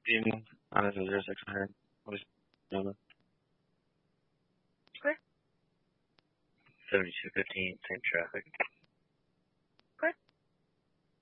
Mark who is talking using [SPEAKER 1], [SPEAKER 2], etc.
[SPEAKER 1] evening. Honestly, 0600. What is number?
[SPEAKER 2] Okay.
[SPEAKER 1] 7215, same traffic.